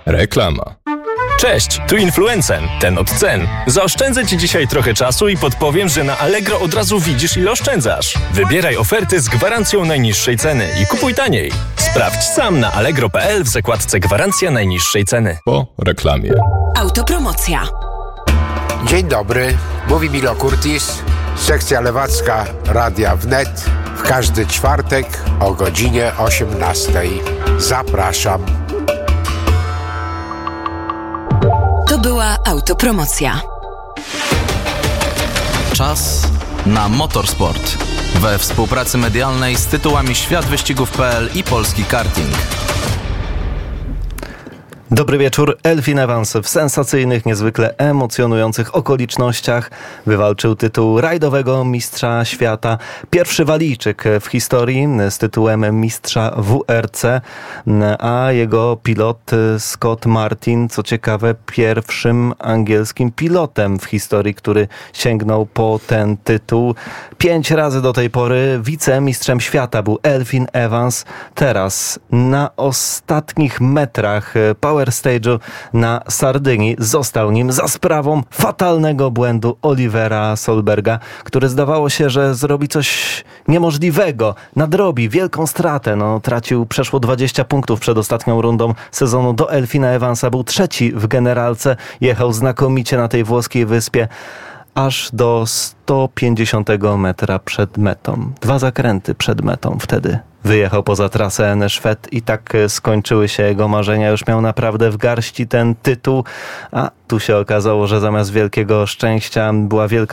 Reklama. Cześć, tu Influencen, ten od cen. Zaoszczędzę Ci dzisiaj trochę czasu i podpowiem, że na Allegro od razu widzisz, ile oszczędzasz. Wybieraj oferty z gwarancją najniższej ceny i kupuj taniej. Sprawdź sam na allegro.pl w zakładce Gwarancja najniższej ceny. Po reklamie. Autopromocja. Dzień dobry, mówi Milo Kurtis, sekcja lewacka Radia Wnet. W każdy czwartek o godzinie 18. Zapraszam. To była autopromocja. Czas na motorsport. We współpracy medialnej z tytułami światwyścigów.pl i Polski Karting. Dobry wieczór. Elfin Evans w sensacyjnych, niezwykle emocjonujących okolicznościach wywalczył tytuł rajdowego mistrza świata. Pierwszy Walijczyk w historii z tytułem mistrza WRC, a jego pilot Scott Martin, co ciekawe, pierwszym angielskim pilotem w historii, który sięgnął po ten tytuł. 5 razy do tej pory wicemistrzem świata był Elfin Evans. Teraz na ostatnich metrach Power Stage'u na Sardynii został nim za sprawą fatalnego błędu Olivera Solberga, który zdawało się, że zrobi coś niemożliwego, nadrobi wielką stratę. Tracił przeszło 20 punktów przed ostatnią rundą sezonu do Elfina Evansa, był trzeci w generalce, jechał znakomicie na tej włoskiej wyspie, aż do 150 metra przed metą. 2 zakręty przed metą wtedy wyjechał poza trasę Szwed i tak skończyły się jego marzenia. Już miał naprawdę w garści ten tytuł, a tu się okazało, że zamiast wielkiego szczęścia była wielka